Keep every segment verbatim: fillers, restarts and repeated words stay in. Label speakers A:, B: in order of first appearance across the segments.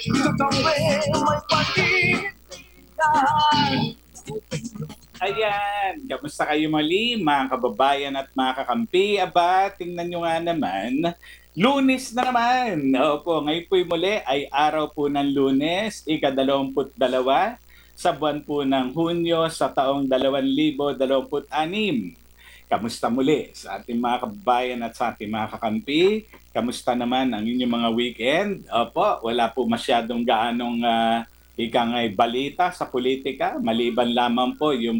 A: Ayan, kamusta kayo muli mga kababayan at mga kakampi? Aba, tingnan nyo nga naman, Lunes na naman! Opo, ngayon po'y muli ay araw po ng Lunes, ikadalawamput dalawa sa buwan po ng Hunyo sa taong dalawang libo dalawamput anim. Kamusta muli sa ating mga kababayan at sa ating mga kakampi? Kamusta naman ang inyong mga weekend? Opo, wala po masyadong gaanong uh, ikang ay balita sa politika, maliban lamang po yung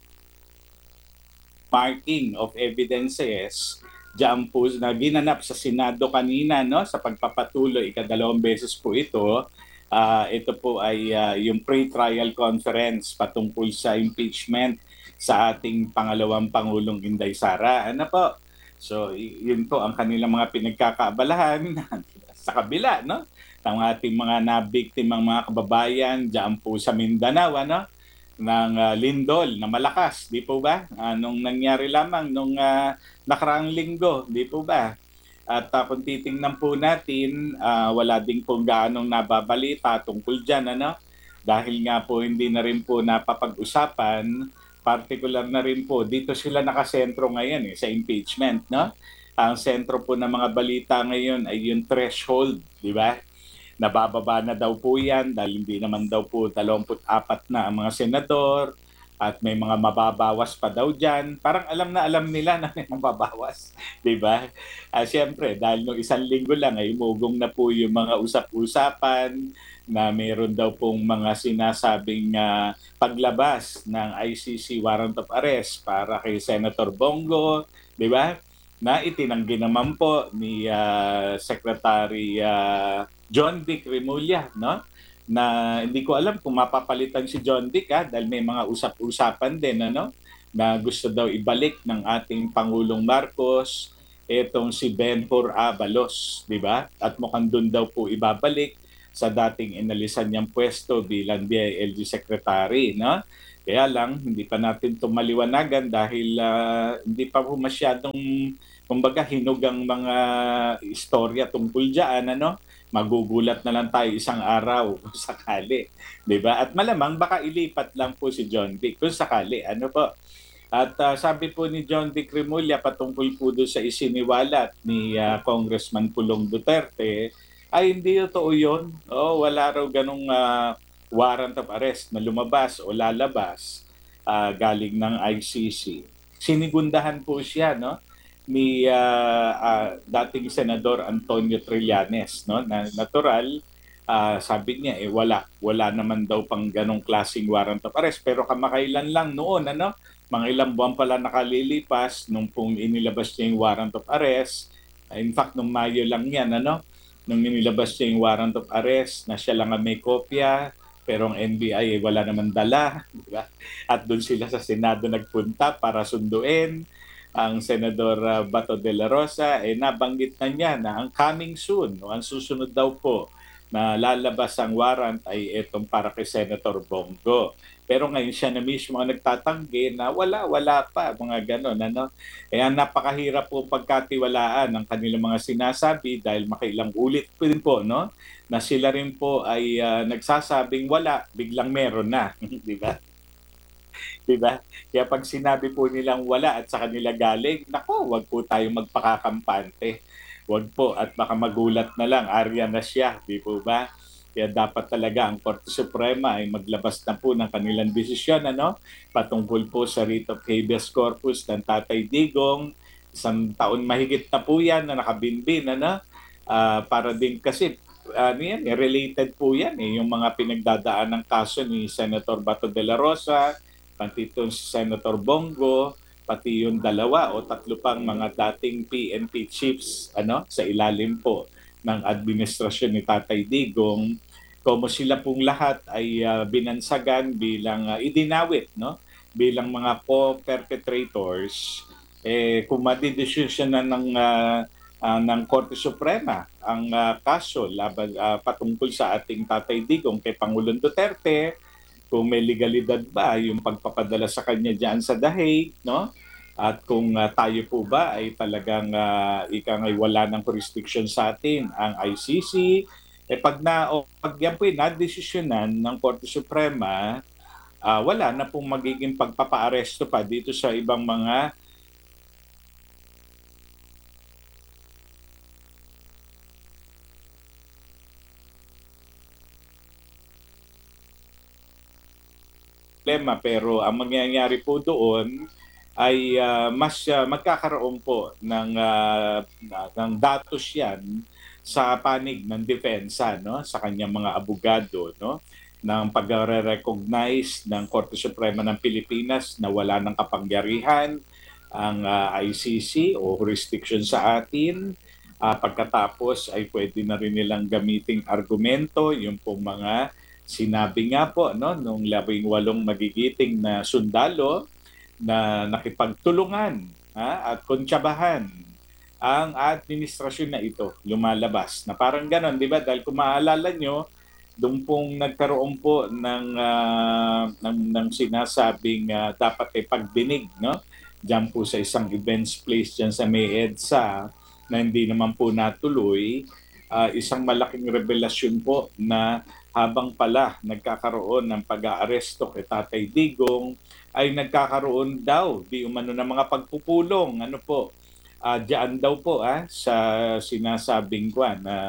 A: marking of evidences diyan po na ginanap sa Senado kanina, no, sa pagpapatuloy, ikadalawang beses po ito. Uh, ito po ay uh, yung pre-trial conference patungkol sa impeachment sa ating pangalawang Pangulong Inday Sara. Ano po? So, yun po ang kanilang mga pinagkakaabalahan sa kabila, no, ng ating mga nabiktimang mga kababayan diyan po sa Mindanao, ano, ng uh, lindol na malakas, di po ba? Uh, nung nangyari lamang nung uh, nakaraang linggo, di po ba? At uh, kung titingnan po natin, uh, wala din po gaanong nababalita tungkol dyan, ano? Dahil nga po hindi na rin po napapag-usapan, particular na rin po, dito sila nakasentro ngayon eh, sa impeachment, no? Ang sentro po ng mga balita ngayon ay yung threshold, di ba? Nabababa na daw po yan dahil hindi naman daw po dalawampu't apat na ang mga senador at may mga mababawas pa daw dyan. Parang alam na alam nila na may mababawas, di ba? Uh, Siyempre, dahil nung isang linggo lang ay umugong na po yung mga usap-usapan na mayroon daw pong mga sinasabing uh, paglabas ng I C C warrant of arrest para kay Senator Bongo, di ba? Na itinanggi naman po ni uh, Secretary uh, John Vic Remulla, no? Na hindi ko alam kung mapapalitan si John Vic ha, dahil may mga usap-usapan din, ano, na gusto daw ibalik ng ating Pangulong Marcos etong si Benhur Abalos, di ba? At mukhang doon daw po ibabalik sa dating inalisan niyang pwesto bilang D I L G Secretary, no? Kaya lang, hindi pa natin ito maliwanagan dahil uh, hindi pa po masyadong, kumbaga, hinog ang mga istorya tungkol dyan, ano? Magugulat na lang tayo isang araw kung sakali, 'di ba? At malamang baka ilipat lang po si John Vic kung sakali, ano po. At uh, sabi po ni John Vic Remulla patungkol po doon sa isiniwalat ni uh, Congressman Pulong Duterte, ay hindi totoo 'yon. Oh, wala raw ganung uh, warrant of arrest na lumabas o lalabas uh, galing ng I C C. Sinigundahan po siya, no, ni uh, uh, dating Senador Antonio Trillanes, no, na natural, uh, sabi niya eh wala wala naman daw pang ganong klaseng warrant of arrest, pero kamakailan lang noon, ano, mga ilang buwan pala nakalilipas nung pong inilabas niya yung warrant of arrest. In fact, nung Mayo lang yan, ano, nung inilabas niya yung warrant of arrest na siya lang ang may kopya, pero ang N B I eh, wala naman dala, di ba? At doon sila sa Senado nagpunta para sunduin ang Senador uh, Bato de la Rosa, eh nabanggit na niya na ang coming soon, no, ang susunod daw po na lalabas ang warrant ay itong para kay Senator Bongo. Pero ngayon siya na mismo ang nagtatanggi na wala, wala pa, mga ganon. Ano? Kaya napakahirap po pagkatiwalaan ng kanilang mga sinasabi dahil makailang ulit po din po, no, na sila rin po ay uh, nagsasabing wala, biglang meron na. Di ba? Diba? Kaya pag sinabi po nilang wala at sa kanila galing, nako, wag po tayong magpakakampante. Wag po, at baka magulat na lang, arya na siya, di po ba? Kaya dapat talaga ang Korte Suprema ay maglabas na po ng kanilang desisyon, ano, patungkol po sa writ of habeas corpus ng Tatay Digong. Isang taon mahigit na po yan na nakabinbin, ano, uh, para din kasi ano yan, eh, related po yan eh, yung mga pinagdadaan ng kaso ni Senator Bato de la Rosa, pati itong si Senator Bongo, pati yung dalawa o tatlo pang mga dating P N P chiefs, ano, sa ilalim po ng administrasyon ni Tatay Digong, como sila pong lahat ay uh, binansagan bilang uh, idinawit, no, bilang mga co-perpetrators, eh kung madidesisyon na ng uh, uh, ng Korte Suprema ang uh, kaso laban uh, patungkol sa ating Tatay Digong kay Pangulong Duterte, kung may legalidad ba yung pagpapadala sa kanya diyan sa The Hague, no? At kung uh, tayo po ba ay talagang uh, ikang ay wala ng jurisdiction sa atin, ang I C C, Eh pag na o pag yan po'y nadesisyonan ng Korte Suprema, ah, wala na pong magiging pagpapaaresto pa dito sa ibang mga problema. Pero ang mangyayari po doon ay ah, mas ah, magkakaroon po ng, ah, ng datos yan sa panig ng depensa, no, sa kanyang mga abogado, no, ng pagre-recognize ng Korte Suprema ng Pilipinas na wala ng kapangyarihan ang ah, I C C o jurisdiction sa atin. Ah, pagkatapos ay pwede na rin nilang gamiting argumento yung pong mga sinabi nga po, no, nung labing walong magigiting na sundalo na nakipagtulungan, ha, at kontsabahan ang administrasyon na ito lumalabas. Na parang ganon, di ba? Dahil kung maalala nyo, doon pong nagkaroon po ng, ah, ng, ng sinasabing ah, dapat ay pagdinig, no? Diyan po sa isang events place dyan sa May EDSA na hindi naman po natuloy, ah, isang malaking revelasyon po na habang pala nagkakaroon ng pag-aaresto kay Tatay Digong, ay nagkakaroon daw di umano ng mga pagpupulong, ano po, ah diyan daw po ah sa sinasabing kwan na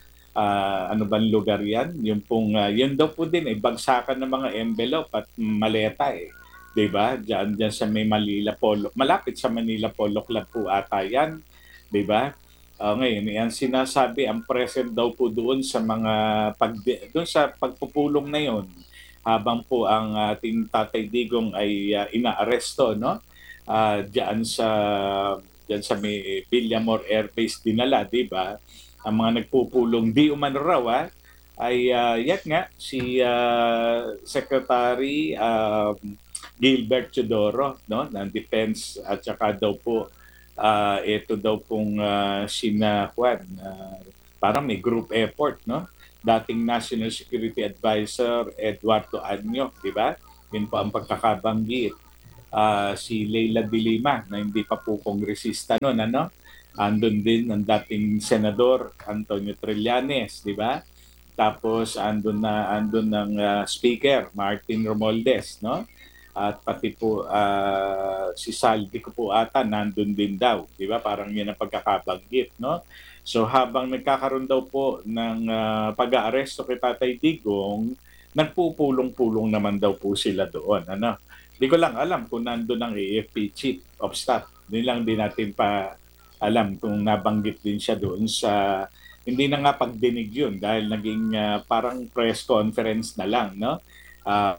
A: ah, ano bang lugar yan? Yung pong ah, yun daw po din eh bagsakan ng mga envelope at maleta eh. 'Di ba? Diyan diyan sa may Manila Polo, malapit sa Manila Polo Club po ata yan, 'di ba? Uh, ngayon, yan sinasabi ang present daw po doon sa mga pag doon sa pagpupulong na yon habang po ang ating Tatay Digong ay uh, inaaresto, no? Uh, diyan sa diyan sa may Villamor Air Base dinala, 'di ba? Ang mga nagpupulong di umano raw ah, ay uh, yan nga si uh, Secretary uh, Gilbert Chodoro, no, ng Defense, at saka daw po uh, ito daw pong uh, sina Juan, uh, parang may group effort, no? Dating National Security Advisor Eduardo Anyo, di ba? Yun po ang pagkakabanggit. Uh, si Leila de Lima na hindi pa po kongresista noon, ano? Andun din ang dating Senador Antonio Trillanes, di ba? Tapos andun na andun ng uh, Speaker Martin Romualdez, no? At pati po uh, si Saldi ko po ata nandun din daw, di ba? Parang yun ang pagkakabanggit, no? So habang nagkakaroon daw po ng uh, pag-aaresto kay Tatay Digong, nagpupulong-pulong naman daw po sila doon, ano? Di ko lang alam kung nandun ang A F P Chief of Staff. Hindi lang din natin pa alam kung nabanggit din siya doon sa, hindi na nga pagdinig yun dahil naging uh, parang press conference na lang, no? Uh,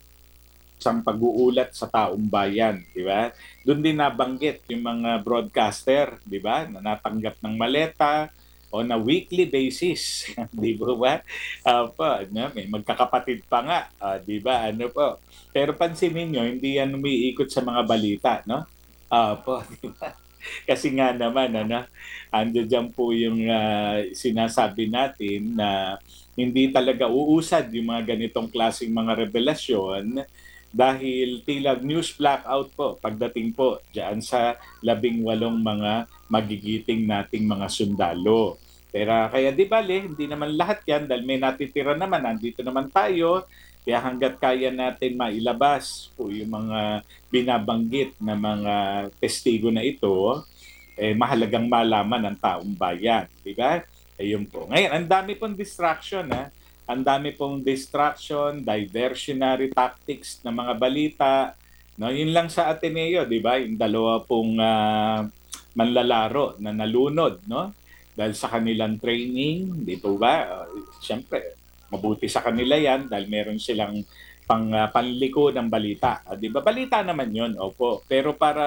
A: isang pag-uulat sa taong bayan, di ba? Doon din nabanggit yung mga broadcaster, di ba, na natanggap ng maleta on a weekly basis, di ba ba? Uh, pa, no? May magkakapatid pa nga, uh, di ba? Ano po? Pero pansinin nyo, hindi yan umiikot sa mga balita, no? Uh, po, di ba? Kasi nga naman, ano, ando dyan po yung uh, sinasabi natin na hindi talaga uusad yung mga ganitong klaseng mga revelasyon dahil tila news blackout po pagdating po dyan sa labing walong mga magigiting nating mga sundalo. Pero kaya di bale, hindi naman lahat yan dahil may natitira naman, nandito naman tayo, kaya hanggat kaya natin mailabas po yung mga binabanggit na mga testigo na ito, eh, mahalagang malaman ng taong bayan. Di ba? Ayun po. Ngayon, ang dami pong distraction, ha? Ang dami pong distraction, diversionary tactics ng mga balita. No, yun lang sa Ateneo, di ba? Yung dalawa pong uh, manlalaro na nalunod, no? Dahil sa kanilang training, di po ba? Uh, Siyempre, mabuti sa kanila yan dahil meron silang pang uh, panliko ng balita. Uh, di ba? Balita naman yun, opo. Pero para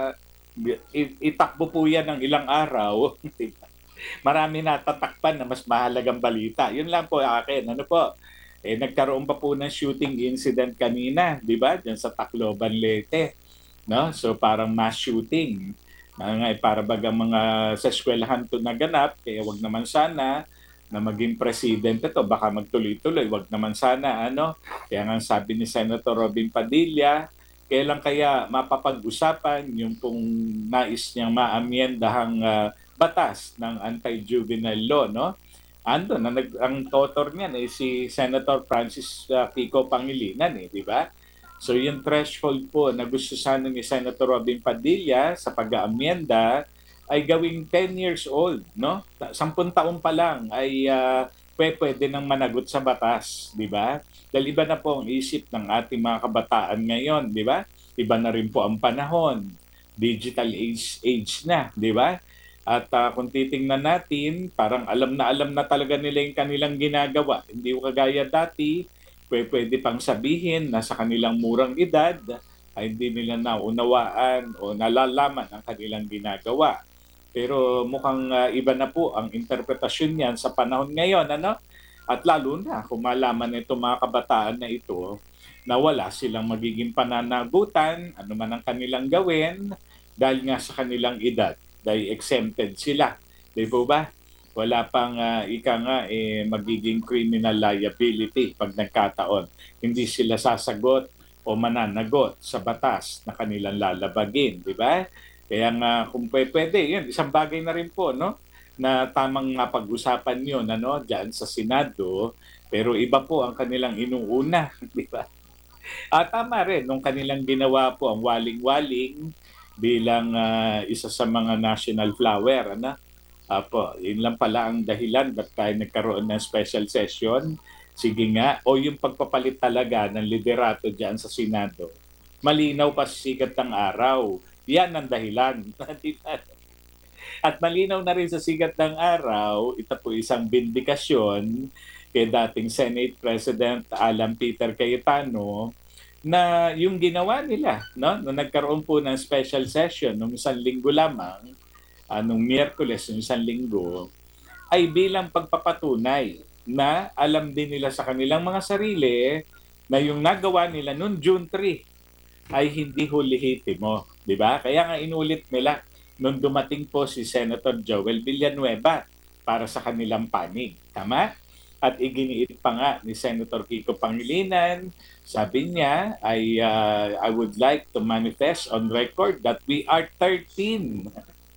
A: itakbo po yan ng ilang araw, di ba? Marami na tatakpan na mas mahalagang balita. Yun lang po akin. Ano po? Eh, nagkaroon pa po ng shooting incident kanina, di ba? Diyan sa Tacloban, Leyte. No? So parang mass shooting. Mga, para bagang mga sa eskwelahan to naganap, kaya wag naman sana na maging president ito, baka magtuloy-tuloy, wag naman sana, ano? Kaya nga sabi ni Senator Robin Padilla, kailan kaya mapapag-usapan yung pong nais niyang maamyendahang uh, batas ng anti-juvenile law, no? ando na nag, ang totor niyan eh si Senator Francis uh, Kiko Pangilinan eh, di ba? So yung threshold po na gusto sana ni Senator Robin Padilla sa pag-aamyenda ay gawing ten years old, no? Sampung taon pa lang ay uh, pwede nang managot sa batas, di ba? Dahil iba na po ang isip ng ating mga kabataan ngayon, di ba? Iba na rin po ang panahon. Digital age age na, di ba? At uh, kung titingnan natin, parang alam na alam na talaga nila yung kanilang ginagawa. Hindi ko kagaya dati, pwede pang sabihin na sa kanilang murang edad ay hindi nila naunawaan o nalalaman ang kanilang ginagawa. Pero mukhang uh, iba na po ang interpretasyon niyan sa panahon ngayon, ano? At lalo na kung malaman nito mga kabataan na ito na wala silang magiging pananagutan, ano man ang kanilang gawin, dahil nga sa kanilang edad, dahil exempted sila. Di po ba? Wala pang uh, ika nga eh, magiging criminal liability pag nagkataon. Hindi sila sasagot o mananagot sa batas na kanilang lalabagin, di ba? Kaya nga kung pwede, yun, isang bagay na rin po, no? Na tamang mapag-usapan yun, ano, diyan sa Senado, pero iba po ang kanilang inuuna, di ba? At tama rin, nung kanilang ginawa po ang waling-waling bilang uh, isa sa mga national flower, ano? Apo, yun lang pala ang dahilan ba't tayo nagkaroon ng special session. Sige nga, o yung pagpapalit talaga ng liderato dyan sa Senado. Malinaw pa sa sikat ng araw. Yan ang dahilan. At malinaw na rin sa sikat ng araw, ito po isang bindikasyon kay dating Senate President Alan Peter Cayetano na yung ginawa nila, no? Nung nagkaroon po ng special session nung isang linggo lamang, anong Miyerkules, yung isang linggo, ay bilang pagpapatunay na alam din nila sa kanilang mga sarili na yung nagawa nila noong June third ay hindi ho lehitimo. Di ba? Kaya nga inulit nila nung dumating po si Senator Joel Villanueva para sa kanilang panig. Tama? At iginiit pa nga ni Senator Kiko Pangilinan, sabi niya, I, uh, I would like to manifest on record that we are thirteen.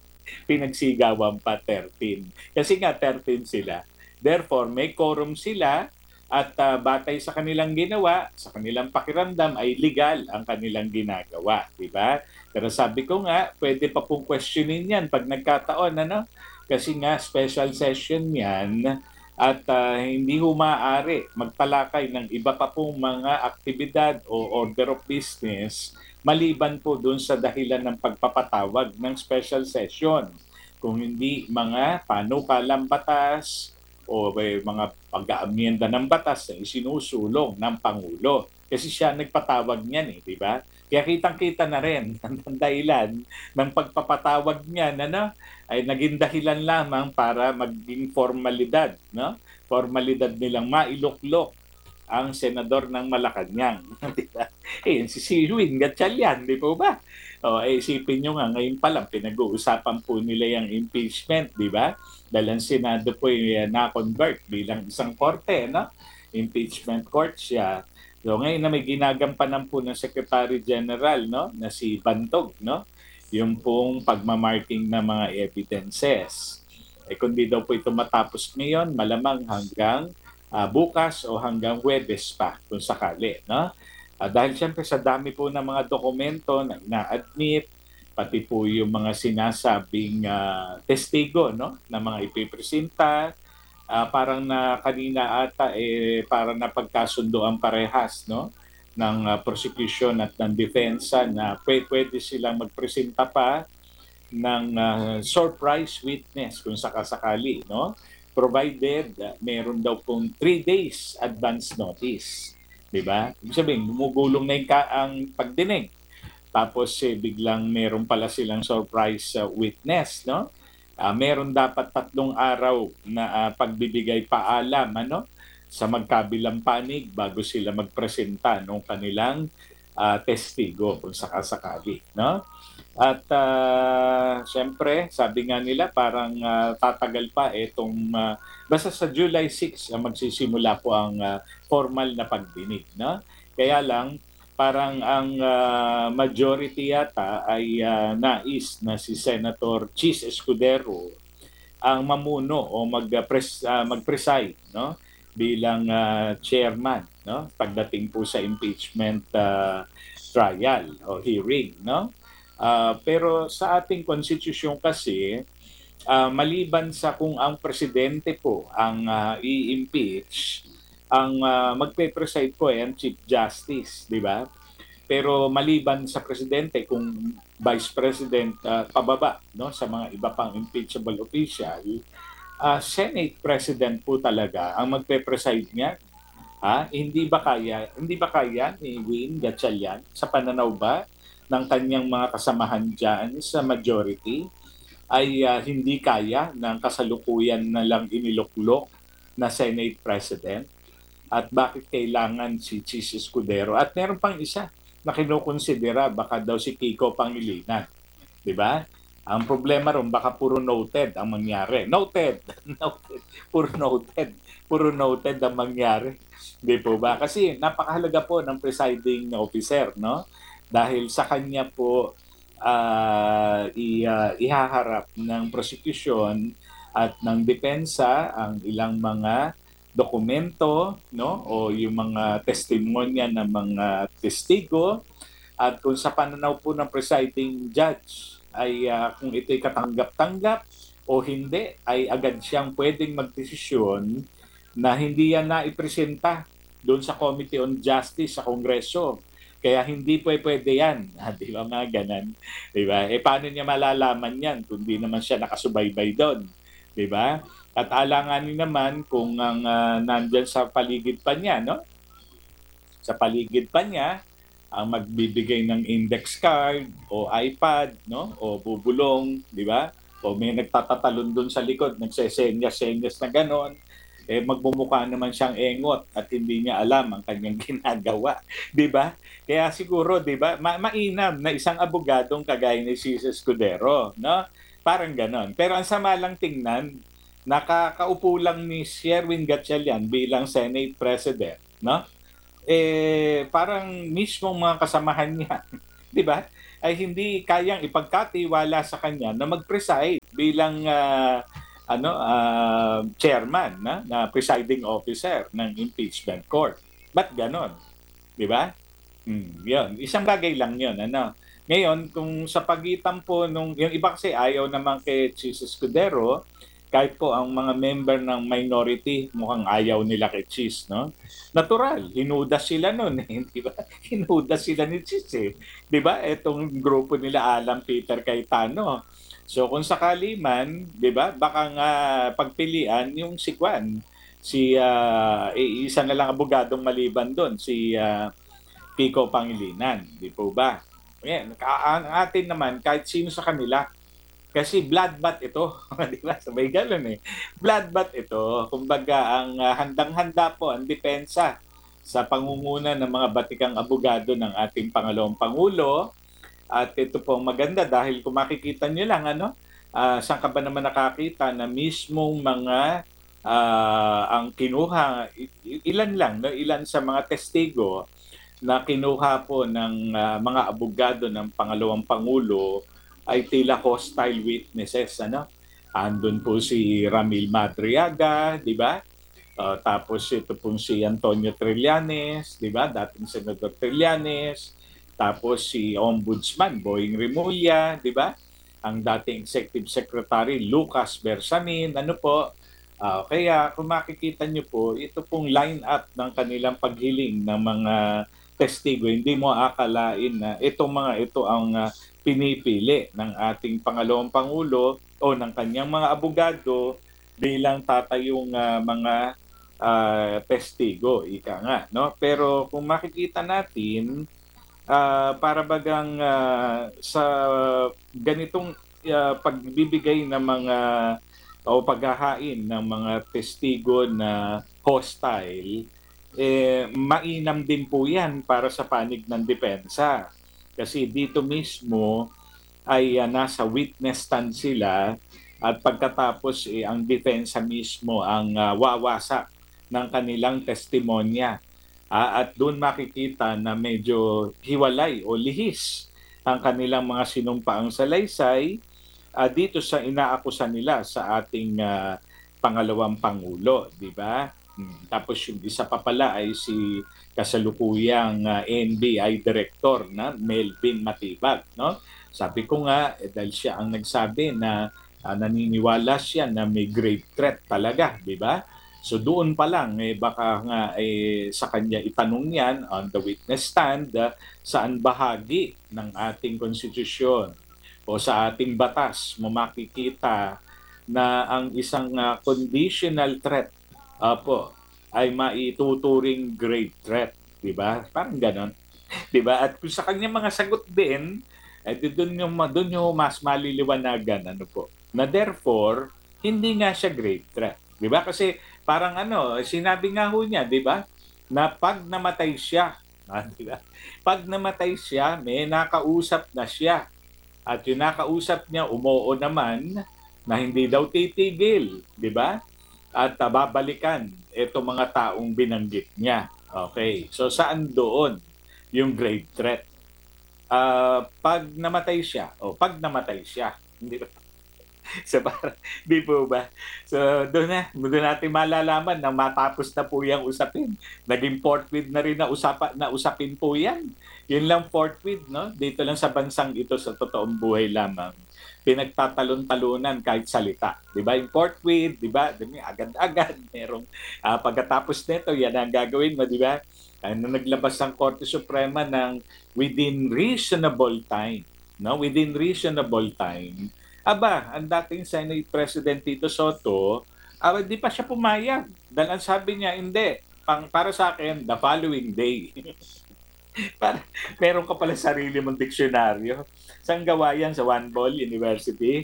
A: Pinagsigawan pa thirteen. Kasi nga thirteen sila. Therefore, may quorum sila at uh, batay sa kanilang ginawa, sa kanilang pakiramdam ay legal ang kanilang ginagawa, di ba? Pero sabi ko nga, pwede pa pong questionin yan pag nagkataon, ano? Kasi nga special session yan at uh, hindi humaari magtalakay ng iba pa pong mga aktibidad o order of business maliban po doon sa dahilan ng pagpapatawag ng special session. Kung hindi mga panukalang batas o may mga pag-aamyenda ng batas na isinusulong ng Pangulo. Kasi siya nagpatawag niyan eh, di ba? Kaya kitang-kita na rin ang dahilan ng pagpapatawag niyan, ano, ay naging dahilan lamang para maging formalidad, no? Formalidad nilang mailuklok ang senador ng Malacanang. Eh, si Sirwin Gatchalian, di po ba? O, eh, isipin nyo nga, ngayon pa lang, pinag-uusapan po nila yung impeachment, di ba? Dahil ang Senado po yung na-convert bilang isang korte, no? Impeachment court siya. So ngayon na may ginagampanan po ng Secretary General, no? Na si Bantog, no? Yung pong pagmamarking ng mga evidences. Eh kung di daw po ito matapos ngayon, malamang hanggang uh, bukas o hanggang Huwebes pa kung sakali, no? Uh, dahil siyempre sa dami po ng mga dokumento na ina-admit, pati po yung mga sinasabing uh, testigo, no, na mga ipipresenta, uh, parang na kanina ata eh parang napagkasundo ang parehas, no, ng uh, prosecution at ng depensa na pwede, pwede silang magpresenta pa ng uh, surprise witness kung sakasakali, no, provided uh, meron daw pong three days advance notice. Diba? Ibig sabihin, gumugulong na yung ka- ang pagdinig. Tapos eh, biglang meron pala silang surprise uh, witness, no? Uh, meron dapat tatlong araw na uh, pagbibigay paalam, ano? Sa magkabilang panig bago sila magpresenta ng kanilang uh, testigo kung sakasakali, no? At uh, siyempre, sabi nga nila parang uh, tatagal pa itong uh, basta sa July sixth uh, magsisimula po ang uh, formal na pagdinig, no? Kaya lang parang ang uh, majority yata ay uh, nais na si Senator Chis Escudero ang mamuno o mag-pres, uh, mag-preside, no, bilang uh, chairman, no, pagdating po sa impeachment uh, trial o hearing, no. Uh, pero sa ating konstitusyon kasi, uh, maliban sa kung ang presidente po ang uh, i-impeach, ang uh, magpe-preside po ay ang Chief Justice, di ba? Pero maliban sa presidente, kung vice president uh, pababa, no, sa mga iba pang impeachable official, uh, Senate president po talaga ang magpe-preside niya. Ha? Hindi ba kaya, hindi ba kaya ni Win Gatchalian sa pananaw ba ng kanyang mga kasamahan diyan sa majority ay uh, hindi kaya ng kasalukuyan na lang iniluklok na Senate President? At bakit kailangan si Chis Escudero? At meron pang isa na kinukonsidera, baka daw si Kiko Pangilinan. Di ba? Ang problema ron, baka puro noted ang mangyari. Noted! Noted! Puro noted. Puro noted ang mangyari. Di po ba? Kasi napakahalaga po ng presiding officer, no? Dahil sa kanya po uh, i, uh, ihaharap ng prosecution at ng depensa ang ilang mga dokumento, no, o yung mga testimonya ng mga testigo, at kung sa pananaw po ng presiding judge ay uh, kung ito'y katanggap-tanggap o hindi, ay agad siyang pwedeng magdesisyon na hindi yan na ipresenta doon sa Committee on Justice sa Kongreso. Kaya hindi po pwede yan. Di ba mga ganan? Di ba? Eh paano niya malalaman yan kung di naman siya nakasubaybay doon? Di ba? At alanganin naman kung ang uh, nandyan sa paligid pa niya, no? Sa paligid pa niya, ang magbibigay ng index card o iPad, no? O bubulong, di ba? O may nagtatatalon doon sa likod, nagsesenyas-senyas na ganon, eh magmumukha naman siyang engot at hindi niya alam ang kanyang ginagawa, 'di ba? Kaya siguro, 'di ba, ma- mainam na isang abogadong kagaya ni Chis Escudero, no? Parang ganon. Pero ang sama lang tingnan, nakakaupo lang ni Sherwin Gatchalian bilang Senate President, no? Eh parang mismong mga kasamahan niya, 'di ba? Ay hindi kayang ipagkatiwala sa kanya na mag-preside bilang uh, ano uh, chairman na, na presiding officer ng impeachment court. Ba't ganon? 'Di ba? Hmm, 'yun. Isang bagay lang 'yun, ano. Ngayon, kung sa pagitan po nung yung iba kasi ayaw naman kay Chis Escudero, kahit po ang mga member ng minority mukhang ayaw nila kay Chis, no? Natural, hinudas sila noon, eh, di ba? Hinudas sila ni Chis, eh. Di ba? Etong grupo nila Alan Peter Cayetano. So kung sakali man, 'di ba, baka nga pagpilian yung si Juan, si uh, isa na lang abogadong maliban doon, si uh, Kiko Pangilinan, 'di po ba? Yan, ang atin naman kahit sino sa kanila kasi bloodbath ito, 'di ba? Sabay galon eh. Bloodbath ito, kumbaga ang uh, handang-handa po ang depensa sa pangunguna ng mga batikang abogado ng ating Pangalawang Pangulo. At ito po ang maganda dahil kung makikita nyo lang, ano, uh, saan ka ba naman nakakita na mismong mga uh, ang kinuha, ilan lang, no? Ilan sa mga testigo na kinuha po ng uh, mga abogado ng Pangalawang Pangulo ay tila hostile witnesses, ano? Andun po si Ramil Madriaga, di ba? Uh, tapos ito po si Antonio Trillanes, di ba? Dating Senador Trillanes. Tapos si Ombudsman Boying Remulla, di ba? Ang dating Executive Secretary Lucas Bersamin, ano po? Uh, kaya kung makikita niyo po, ito pong line-up ng kanilang paghiling ng mga testigo, hindi mo akalain na itong mga ito ang uh, pinipili ng ating Pangalawang Pangulo o ng kanyang mga abogado bilang tatayong uh, mga uh, testigo, ika nga, no? Pero kung makikita natin, Uh, para bagang uh, sa ganitong uh, pagbibigay ng mga o paghahain ng mga testigo na hostile, eh, mainam din po yan para sa panig ng depensa. Kasi dito mismo ay uh, nasa witness stand sila at pagkatapos eh, ang depensa mismo ang uh, wawasak ng kanilang testimonya. Ah, at doon makikita na medyo hiwalay o lihis ang kanilang mga sinumpaang salaysay uh, dito sa inaakusa nila sa ating uh, pangalawang pangulo, di ba? Hmm. Tapos yung isa pa pala ay si kasalukuyang uh, N B I Director na Melvin Matibag, no? Sabi ko nga eh, dahil siya ang nagsabi na uh, naniniwala siya na may grave threat talaga, di ba? So doon pa lang eh baka nga eh, sa kanya itanong yan on the witness stand uh, saan bahagi ng ating konstitusyon o sa ating batas mo makikita na ang isang uh, conditional threat uh, po ay maituturing grave threat, di ba? Parang ganon, di ba? At kung sa kanya mga sagot din, eh doon yung doon yung mas maliliwanagan ano po. Na therefore, hindi nga siya grave threat, di ba? Kasi parang ano, sinabi nga ho niya, di ba? Na pag namatay siya, ah, di ba? Pag namatay siya, may nakausap na siya. At yung nakausap niya, umuo naman na hindi daw titigil, di ba? At uh, babalikan itong mga taong binanggit niya. Okay, so saan doon yung grave threat? Uh, pag namatay siya, o pag namatay siya, hindi ba? So, para, di po ba? So, doon na, doon natin malalaman na matapos na po yung usapin. Naging forthwith na rin na, usapa, na usapin po yan. Yun lang forthwith, no? Dito lang sa bansang ito sa totoong buhay lamang. Pinagtatalon-talunan kahit salita. Di ba? Yung forthwith, di ba? Agad-agad. Merong uh, pagkatapos nito, yan ang gagawin mo, di ba? Ano naglabas ang Korte Suprema ng within reasonable time. No? Within reasonable time. Aba, ang dating Senate President Tito Soto, ah, hindi pa siya pumayag. Dahil ang sabi niya, hindi. Pang, para sa akin, the following day. para, meron ka pala sarili mong diksyonaryo. Saan gawa yan? Sa One Ball University?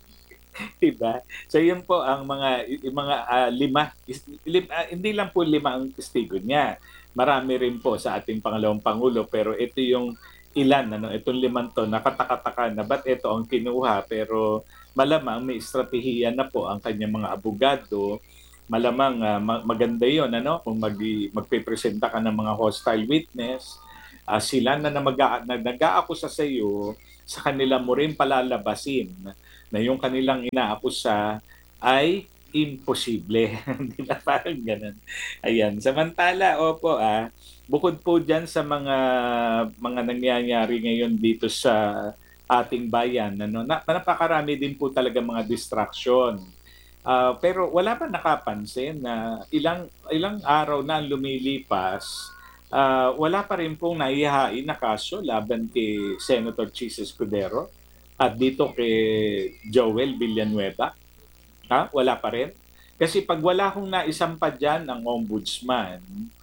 A: Diba? So yun po ang mga yung mga uh, lima, lim, uh, hindi lang po lima ang testigo niya. Marami rin po sa ating pangalawang pangulo, pero ito yung ilan, ano, itong limang to, nakataka-taka na ba't ito ang kinuha, pero malamang may estratehiya na po ang kanyang mga abogado. Malamang uh, maganda yon, ano, kung mag, magpipresenta ka ng mga hostile witness, uh, sila na, na, mag, na nag-aakusa sa iyo, sa kanila mo rin palalabasin na yung kanilang inaakusa ay imposible. Di ba? Parang ganun. Ayan. Samantala, opo, ah, bukod po dyan sa mga mga nangyayari ngayon dito sa ating bayan, ano, na, napakarami din po talaga mga distraction. Uh, pero wala pa nakapansin na ilang ilang araw na lumilipas, uh, wala pa rin pong naihain na kaso laban kay Senator Chis Escudero at dito kay Joel Villanueva. Ha? Wala pa rin. Kasi pag wala kong naisampa dyan ang ombudsman,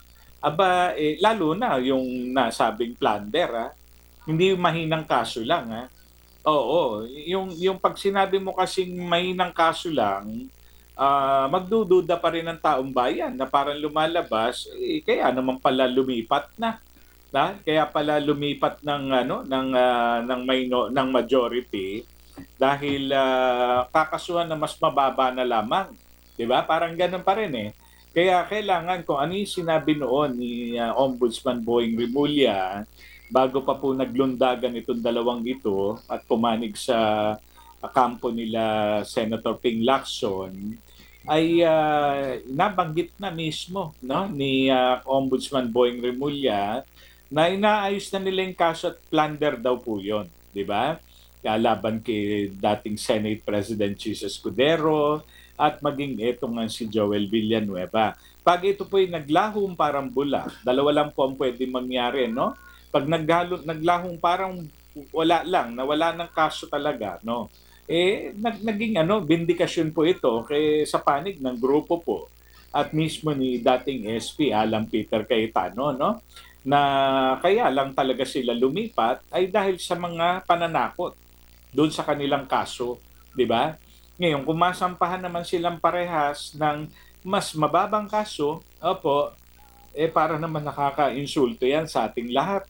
A: aba, eh, lalo na yung nasabing plunder, ha? Hindi yung mahinang kaso lang. Ha? Oo, yung, yung pag sinabi mo kasing mahinang kaso lang, uh, magdududa pa rin ng taong bayan na parang lumalabas, eh, kaya naman pala lumipat na. Na? Kaya pala lumipat ng ano ng uh, ng minor, ng majority dahil uh, kakasuhan na mas mababa na lamang, 'di ba? Parang ganoon pa rin eh. Kaya kailangan kung ano yung sinabi noon ni uh, Ombudsman Boying Rimulya bago pa po naglundagan itong dalawang ito at pumanig sa uh, kampo nila Senator Ping Lacson, ay uh, nabanggit na mismo, no, ni uh, Ombudsman Boying Rimulya na inaayos na nila yung kaso at plunder daw po yun, di ba? Laban kay dating Senate President Chis Escudero at maging ito nga si Joel Villanueva. Pag ito po ay naglahong parang bula, dalawa lang po ang pwede mangyari, no? Pag naghalo, naglahong parang wala lang, nawala ng kaso talaga, no? Eh, nag, naging ano, bindikasyon po ito kay sa panig ng grupo po at mismo ni dating S P Alan Peter Cayetano, no? Na kaya lang talaga sila lumipat ay dahil sa mga pananakot doon sa kanilang kaso, di ba? Ngayon, kung masampahan naman silang parehas ng mas mababang kaso, opo, eh para naman nakaka-insulto yan sa ating lahat,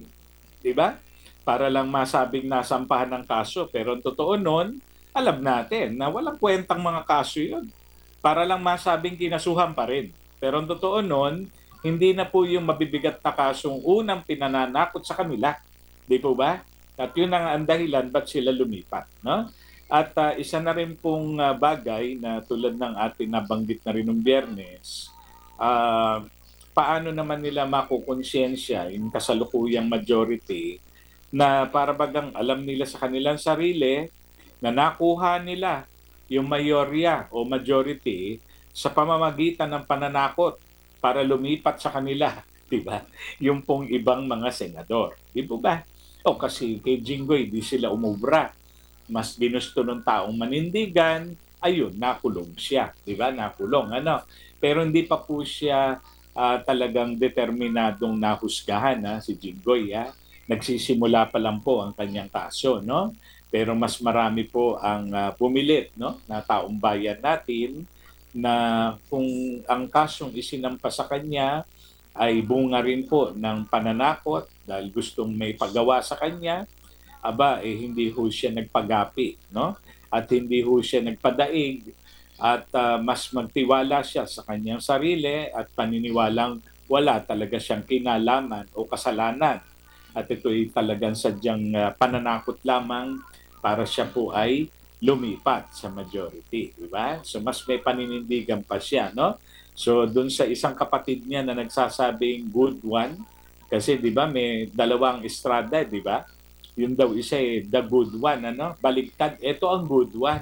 A: di ba? Para lang masabing nasampahan ng kaso, pero ang totoo nun, alam natin na walang kwentang mga kaso yun. Para lang masabing kinasuhan pa rin. Pero ang totoo nun, hindi na po yung mabibigat na kasong unang pinananakot sa kanila. Di po ba? At yun ang ang dahilan ba't sila lumipat. No? At uh, isa na rin pong uh, bagay na tulad ng ating nabanggit na rin ng Biyernes, uh, paano naman nila makukonsensya yung kasalukuyang majority na para bagang alam nila sa kanilang sarili na nakuha nila yung mayorya o majority sa pamamagitan ng pananakot para lumipat sa kanila, di ba? Yung pong ibang mga senador. Di po ba? O kasi kay Jinggoy, di sila umubra. Mas ginusto ng taong manindigan, ayun, nakulong siya. Di ba? Nakulong. Ano? Pero hindi pa po siya uh, talagang determinadong nahusgahan, ha, si Jinggoy. Ha? Nagsisimula pa lang po ang kanyang kaso, no? Pero mas marami po ang uh, pumilit, no, na taong bayan natin na kung ang kasong isinampa sa kanya ay bunga rin po ng pananakot dahil gustong may pagawa sa kanya, aba, eh, hindi ho siya nagpagapi, no? At hindi ho siya nagpadaig at uh, mas magtiwala siya sa kanyang sarili at paniniwalang wala talaga siyang kinalaman o kasalanan. At ito ay talagang sadyang uh, pananakot lamang para siya po ay lumipat sa majority, di ba? So mas may paninindigan pa siya, no? So doon sa isang kapatid niya na nagsasabing good one, kasi di ba may dalawang estrada, di ba? Yun daw isa eh, the good one, ano? Baliktad, ito ang good one.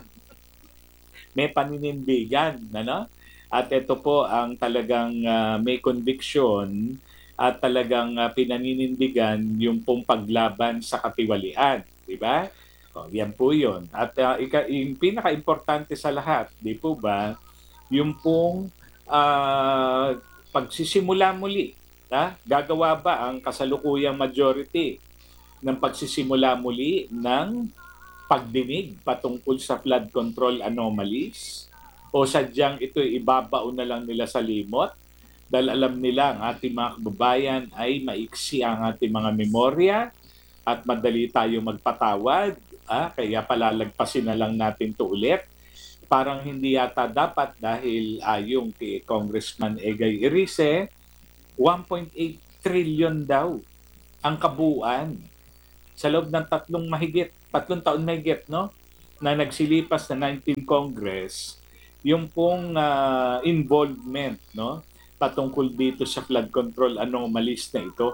A: May paninindigan, ano? At ito po ang talagang uh, may conviction at talagang uh, pinaninindigan yung pong paglaban sa katiwalian, di ba? O, yan po yun. At uh, ika, yung pinaka-importante sa lahat, di po ba, yung pong uh, pagsisimula muli. Ha? Gagawa ba ang kasalukuyang majority ng pagsisimula muli ng pagdinig patungkol sa flood control anomalies? O sadyang ito ibabaon na lang nila sa limot? Dahil alam nila ang ating mga kababayan ay maiksi ang ating mga memorya at madali tayo magpatawad. Ah, kaya palalagpasin na lang natin to ulit. Parang hindi yata dapat dahil ayon kay Congressman Egay Irice, one point eight trillion daw ang kabuuan sa loob ng tatlong mahigit, tatlong taon mahigit, no? Na nagsilipas na nineteenth Congress, yung pong uh, involvement, no? Patungkol dito sa flood control anomalies na ito.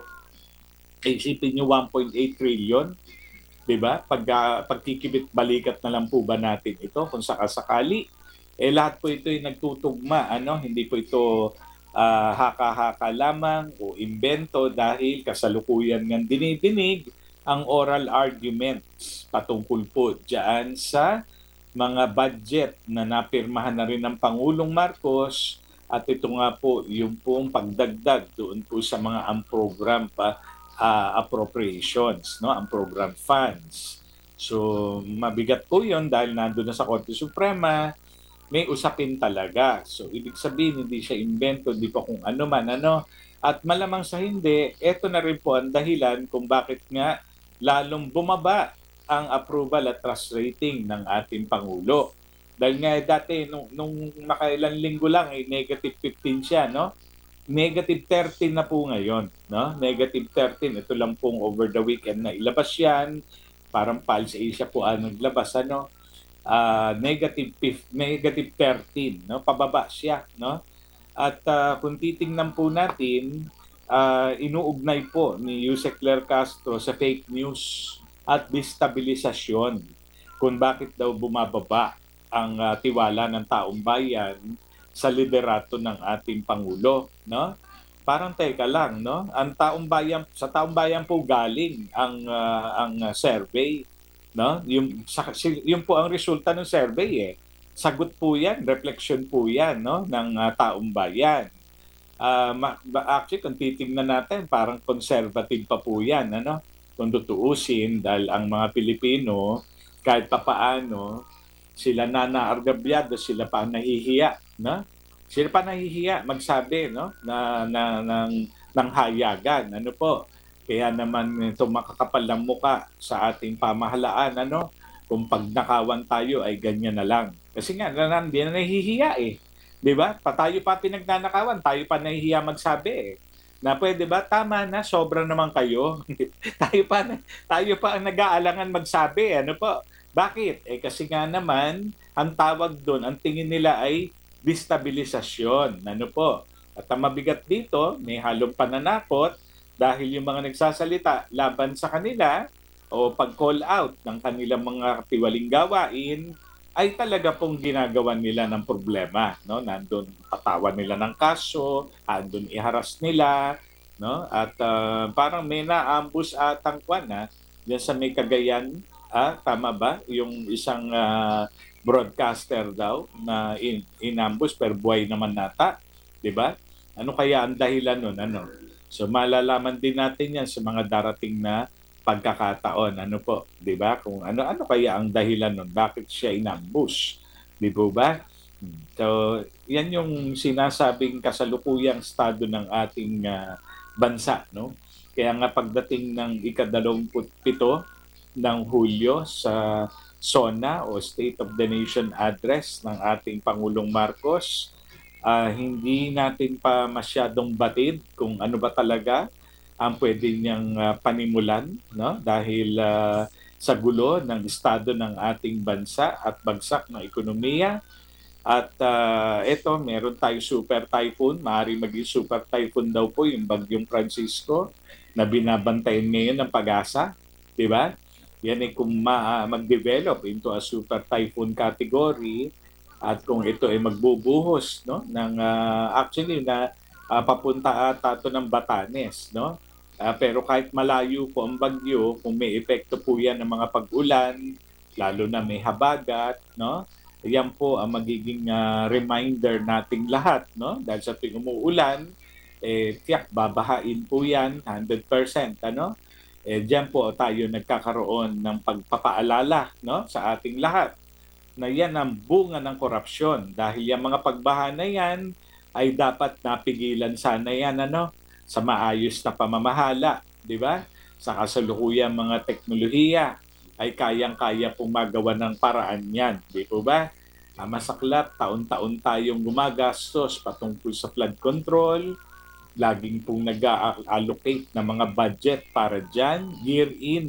A: Isipin nyo one point eight trillion, di ba? Pag, uh, pagkikibit balikat na lang po ba natin ito kung sakasakali? Eh lahat po ito ay nagtutugma, ano? Hindi po ito uh, haka-haka lamang o imbento dahil kasalukuyan ng dinidinig ang oral arguments patungkol po diyan sa mga budget na napirmahan na rin ng Pangulong Marcos at ito nga po yung pong pagdagdag doon po sa mga unprogrammed pa uh, appropriations, no, ang program funds. So mabigat po 'yon dahil nandoon na sa Korte Suprema, may usapin talaga. So ibig sabihin hindi siya invento, hindi pa kung ano man ano. At malamang sa hindi, ito na rin po ang dahilan kung bakit nga lalong bumaba ang approval at trust rating ng ating Pangulo. Dahil nga dati nung, nung makailang linggo lang ay eh, negative fifteen siya, no? Negative thirteen na po ngayon, no? Negative thirteen, ito lang pong over the weekend na ilabas yan. Parang Pulse Asia po ang naglabas, ano? Uh, negative fifteen, negative thirteen, no? Pababa siya, no? At uh, kung titingnan po natin, uh, inuugnay po ni Yusek Claire Castro sa fake news at destabilisasyon kung bakit daw bumababa ang uh, tiwala ng taong bayan sa liderato ng ating Pangulo, no? Parang teka lang, no? Ang taong bayan, sa taong bayan po galing ang uh, ang uh, survey, no? Yung sa, yung po ang resulta ng survey eh. Sagot po 'yan, reflection po 'yan, no, ng uh, taong bayan. Uh, actually, kung titingnan natin, parang conservative pa po 'yan, ano? Kung tutuusin dahil ang mga Pilipino kahit papaano sila nanaargabyado, sila pa nahihiya, no? Sila pa nahihiya magsabi, no, na, na ng ng hayagan, ano po. Kaya naman ito makakapal ng muka sa ating pamahalaan, ano, kung pag nakawan tayo ay ganyan na lang. Kasi nga, hindi na nahihiya eh. Di ba? Pa tayo pa pinagnanakawan, tayo pa nahihiya magsabi eh. Na pwede ba, tama na, sobra naman kayo. tayo pa tayo pa ang nag-aalangan magsabi, ano po. Bakit? Eh kasi nga naman, ang tawag doon, ang tingin nila ay destabilisasyon. Ano po? At ang mabigat dito, may halong pananakot dahil yung mga nagsasalita laban sa kanila o pag-call out ng kanilang mga tiwaling gawain ay talaga pong ginagawan nila ng problema, no? Nandun patawan nila ng kaso, andun iharas nila, no? At ah, parang may na-ambush atang kwan na diyan sa may Cagayan, ah, tama ba? Yung isang ah, broadcaster daw na in inambush pero buhay naman nata, 'di ba? Ano kaya ang dahilan nun, ano? So malalaman din natin 'yan sa mga darating na pagkakataon, ano po, 'di ba? Kung ano ano kaya ang dahilan nun, bakit siya inambush, 'di po ba? Hmm. So, 'yan yung sinasabing kasalukuyang estado ng ating ah, bansa, no? Kaya nga pagdating ng ikadalawamput-pito ng Hulyo sa SONA o State of the Nation Address ng ating Pangulong Marcos, ah, hindi natin pa masyadong batid kung ano ba talaga ang pwede niyang ah, panimulan, no? Dahil ah, sa gulo ng estado ng ating bansa at bagsak ng ekonomiya. At ah, eto, meron tayong super typhoon, maaari maging super typhoon daw po yung bagyong Francisco na binabantayan ngayon ng pag-asa, di ba? Yan ay kung ma- mag-develop into a super typhoon category at kung ito ay magbubuhos, no, ng ah, actually na ah, papunta ata ito ng Batanes, no? Ah, pero kahit malayo po ang bagyo, kung may epekto po yan ng mga pag-ulan, lalo na may habagat, no? Yan po ang magiging ah, reminder nating lahat, no? Dahil sa tuwing umuulan, eh, tiyak, babahain po yan, one hundred percent, ano? Eh, diyan po tayo nagkakaroon ng pagpapaalala, no? Sa ating lahat na yan ang bunga ng korupsyon. Dahil yung mga pagbaha na yan ay dapat napigilan sana yan, ano? Sa maayos na pamamahala, di ba? Sa kasalukuyang mga teknolohiya ay kayang-kaya pong magawa ng paraan yan. Di po ba? Ah, masaklap, taon-taon tayong gumagastos patungkol sa flood control, laging pong nag-allocate ng mga budget para dyan, year in,